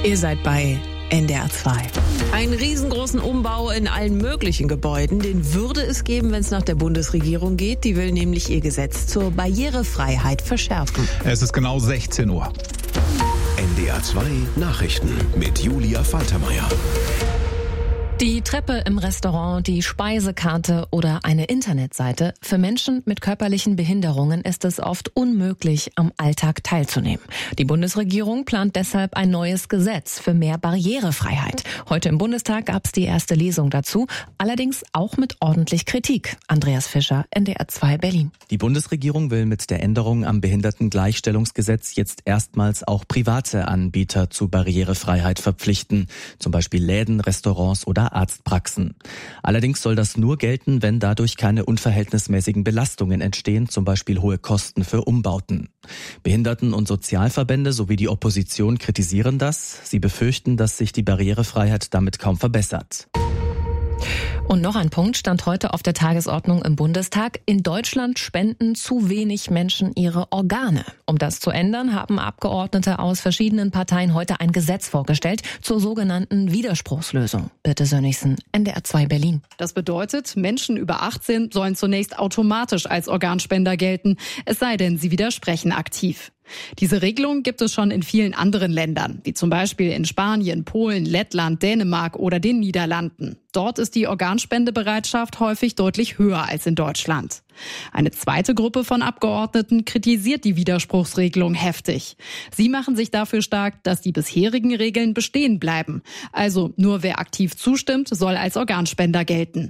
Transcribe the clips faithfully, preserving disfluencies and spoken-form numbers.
Ihr seid bei N D R zwei. Einen riesengroßen Umbau in allen möglichen Gebäuden, den würde es geben, wenn es nach der Bundesregierung geht. Die will nämlich ihr Gesetz zur Barrierefreiheit verschärfen. Es ist genau sechzehn Uhr. N D R zwei Nachrichten mit Julia Faltermeier. Die Treppe im Restaurant, die Speisekarte oder eine Internetseite. Für Menschen mit körperlichen Behinderungen ist es oft unmöglich, am Alltag teilzunehmen. Die Bundesregierung plant deshalb ein neues Gesetz für mehr Barrierefreiheit. Heute im Bundestag gab es die erste Lesung dazu, allerdings auch mit ordentlich Kritik. Andreas Fischer, N D R zwei Berlin. Die Bundesregierung will mit der Änderung am Behindertengleichstellungsgesetz jetzt erstmals auch private Anbieter zu Barrierefreiheit verpflichten, zum Beispiel Läden, Restaurants oder Arztpraxen. Allerdings soll das nur gelten, wenn dadurch keine unverhältnismäßigen Belastungen entstehen, zum Beispiel hohe Kosten für Umbauten. Behinderten- und Sozialverbände sowie die Opposition kritisieren das. Sie befürchten, dass sich die Barrierefreiheit damit kaum verbessert. Und noch ein Punkt stand heute auf der Tagesordnung im Bundestag. In Deutschland spenden zu wenig Menschen ihre Organe. Um das zu ändern, haben Abgeordnete aus verschiedenen Parteien heute ein Gesetz vorgestellt zur sogenannten Widerspruchslösung. Birte Sönnigsen, N D R zwei Berlin. Das bedeutet, Menschen über achtzehn sollen zunächst automatisch als Organspender gelten, es sei denn, sie widersprechen aktiv. Diese Regelung gibt es schon in vielen anderen Ländern, wie zum Beispiel in Spanien, Polen, Lettland, Dänemark oder den Niederlanden. Dort ist die Organspendebereitschaft häufig deutlich höher als in Deutschland. Eine zweite Gruppe von Abgeordneten kritisiert die Widerspruchsregelung heftig. Sie machen sich dafür stark, dass die bisherigen Regeln bestehen bleiben. Also nur wer aktiv zustimmt, soll als Organspender gelten.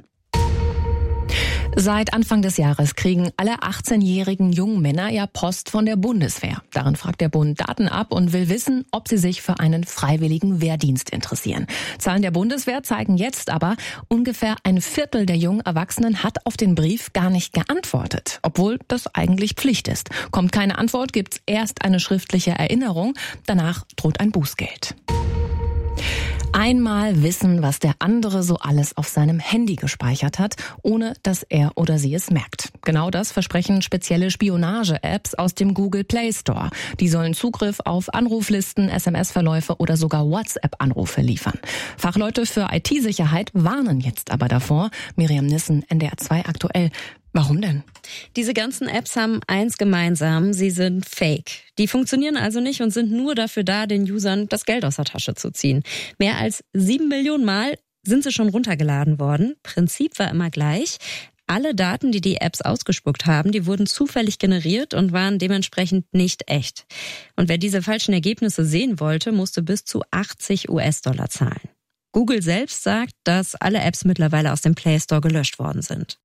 Seit Anfang des Jahres kriegen alle achtzehnjährigen jungen Männer ja Post von der Bundeswehr. Darin fragt der Bund Daten ab und will wissen, ob sie sich für einen freiwilligen Wehrdienst interessieren. Zahlen der Bundeswehr zeigen jetzt aber, ungefähr ein Viertel der jungen Erwachsenen hat auf den Brief gar nicht geantwortet, obwohl das eigentlich Pflicht ist. Kommt keine Antwort, gibt's erst eine schriftliche Erinnerung, danach droht ein Bußgeld. Einmal wissen, was der andere so alles auf seinem Handy gespeichert hat, ohne dass er oder sie es merkt. Genau das versprechen spezielle Spionage-Apps aus dem Google Play Store. Die sollen Zugriff auf Anruflisten, S M S-Verläufe oder sogar WhatsApp-Anrufe liefern. Fachleute für I T-Sicherheit warnen jetzt aber davor. Miriam Nissen, N D R zwei aktuell. Warum denn? Diese ganzen Apps haben eins gemeinsam, sie sind fake. Die funktionieren also nicht und sind nur dafür da, den Usern das Geld aus der Tasche zu ziehen. Mehr als sieben Millionen Mal sind sie schon runtergeladen worden. Prinzip war immer gleich. Alle Daten, die die Apps ausgespuckt haben, die wurden zufällig generiert und waren dementsprechend nicht echt. Und wer diese falschen Ergebnisse sehen wollte, musste bis zu achtzig US-Dollar zahlen. Google selbst sagt, dass alle Apps mittlerweile aus dem Play Store gelöscht worden sind.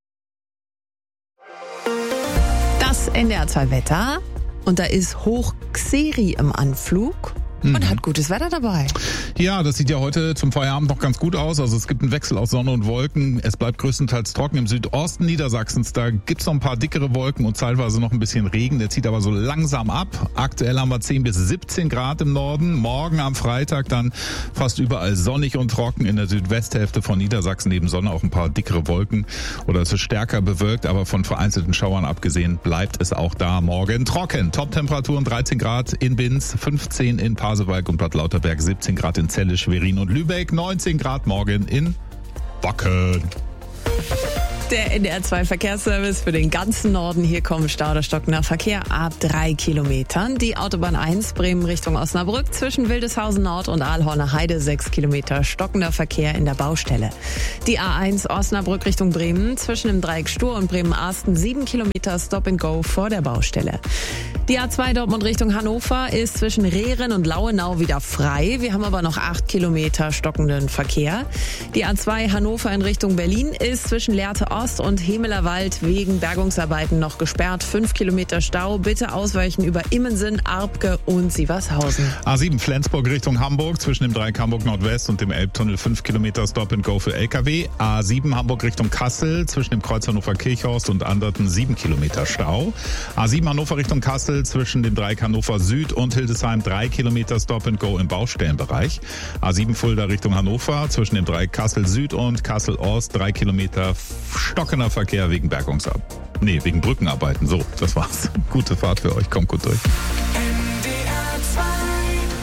Das N D R zwei Wetter. Und da ist Hoch Xeri im Anflug. Und Mhm. hat gutes Wetter dabei. Ja, das sieht ja heute zum Feierabend noch ganz gut aus. Also es gibt einen Wechsel aus Sonne und Wolken. Es bleibt größtenteils trocken im Südosten Niedersachsens. Da gibt's noch ein paar dickere Wolken und zeitweise noch ein bisschen Regen. Der zieht aber so langsam ab. Aktuell haben wir zehn bis siebzehn Grad im Norden. Morgen am Freitag dann fast überall sonnig und trocken. In der Südwesthälfte von Niedersachsen neben Sonne auch ein paar dickere Wolken. Oder es ist stärker bewölkt, aber von vereinzelten Schauern abgesehen bleibt es auch da morgen trocken. Top-Temperaturen dreizehn Grad in Binz, fünfzehn in Pasewalk und Bad Lauterberg, siebzehn Grad in Celle, Schwerin und Lübeck, neunzehn Grad morgen in Wacken. Der N D R zwei Verkehrsservice für den ganzen Norden. Hier kommt Stau oder stockender Verkehr ab drei Kilometern. Die Autobahn eins Bremen Richtung Osnabrück zwischen Wildeshausen Nord und Aalhorner Heide sechs Kilometer stockender Verkehr in der Baustelle. Die A eins Osnabrück Richtung Bremen zwischen dem Dreieck Stur und Bremen-Arsten sieben Kilometer Stop and Go vor der Baustelle. Die A zwei Dortmund Richtung Hannover ist zwischen Rehren und Lauenau wieder frei. Wir haben aber noch acht Kilometer stockenden Verkehr. Die A zwei Hannover in Richtung Berlin ist zwischen Lehrte Ost und Hemelerwald wegen Bergungsarbeiten noch gesperrt. Fünf Kilometer Stau. Bitte ausweichen über Immensen, Arbke und Sievershausen. A sieben Flensburg Richtung Hamburg zwischen dem Dreieck Hamburg Nordwest und dem Elbtunnel fünf Kilometer Stop and Go für L K W. A sieben Hamburg Richtung Kassel zwischen dem Kreuz Hannover Kirchhorst und Anderten sieben Kilometer Stau. A sieben Hannover Richtung Kassel zwischen dem Dreieck Hannover Süd und Hildesheim drei Kilometer Stop and Go im Baustellenbereich. A sieben Fulda Richtung Hannover zwischen dem Dreieck Kassel Süd und Kassel Ost drei Kilometer stockender Verkehr wegen Bergungsarbeiten. Nee, wegen Brückenarbeiten. So, das war's. Gute Fahrt für euch. Kommt gut durch. Der N D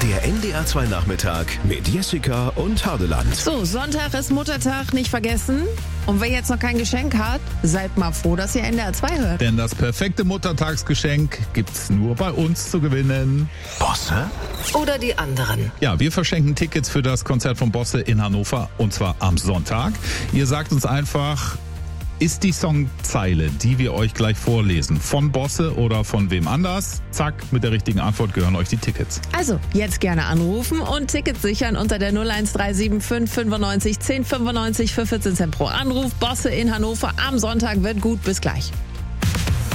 D R zwei Nachmittag mit Jessica und Hardeland. So, Sonntag ist Muttertag, nicht vergessen. Und wer jetzt noch kein Geschenk hat, seid mal froh, dass ihr N D R zwei hört. Denn das perfekte Muttertagsgeschenk gibt's nur bei uns zu gewinnen. Bosse? Oder die anderen. Ja, wir verschenken Tickets für das Konzert von Bosse in Hannover und zwar am Sonntag. Ihr sagt uns einfach, ist die Songzeile, die wir euch gleich vorlesen, von Bosse oder von wem anders? Zack, mit der richtigen Antwort gehören euch die Tickets. Also, jetzt gerne anrufen und Tickets sichern unter der null eins drei sieben fünf fünfundneunzig zehn fünfundneunzig für vierzehn Cent pro Anruf. Bosse in Hannover am Sonntag wird gut. Bis gleich.